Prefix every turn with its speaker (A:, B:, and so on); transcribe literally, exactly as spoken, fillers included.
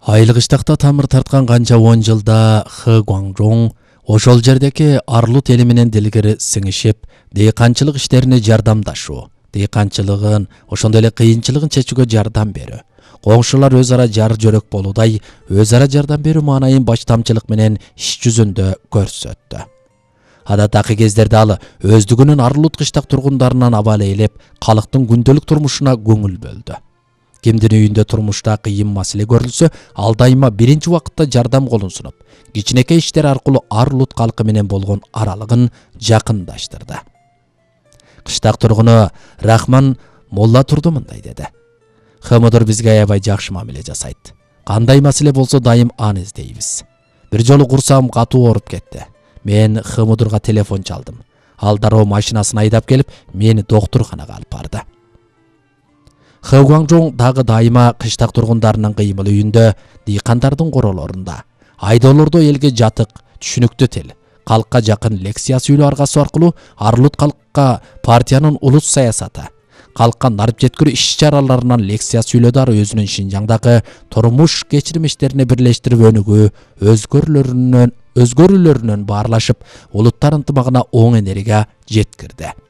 A: Айлыгыштакта тамыр тарткан канча он жылда Хэ Гуаңжоң ошол жердеки Арлут эли менен дилгери сиңишип, дыйканчылык иштерине жардамдашуу, дыйканчылыгын, ошондой эле кыйынчылыгын чечүүгө жардам берүү, коңшулар өз ара жар жөрөк болуудай өз ара жардам берүү маанайын баштамчылык менен иш жүзүндө көрсөттү. Адаттагы кездерде ал өздүгүнүн Арлут кыштак тургундарынан абал ээлеп, калктын күндөлүк турмушуна көңүл бөлдү. Кимдин үйүндө турмушта кыйын маселе көрүлсө, ал дайыма биринчи убакытта жардам колун сунуп, кичинекей иштер аркылуу Арлут калкы менен болгон аралыгын жакындаштырды. Кыштак тургуну Рахман Молла Турду мындай деди: Хымыдыр бизге аябай жакшы мамиле жасайт. Кандай маселе болсо дайым аны издейбиз. Бир жолу курсагым катуу ооруп кетти. Мен Хымыдырга телефон чалдым. Ал дароо машинасын айдап келип, мени доктурканага алып барды. Хэ Гуаңжоң дагы дайыма кыштак тургундарынын кыймыл үйүндө, дыйкандардын королорунда, айдоолордо элге жатык, түшүнүктүү тил, калкка жакын лекция сүйлөө аргасы аркылуу Арлут калкка партиянын улус саясаты, калкка нарып жеткирүү иш-чараларынан лекция сүйлөдү. Ары өзүнүн Шинжаңдагы турмуш кечирмиштерине бирлештирип өнүгүү, өзгөрүүлөрүнөн өзгөрүүлөрүнөн баарлашып, улуттар ынтымагына оң энергия жеткирди.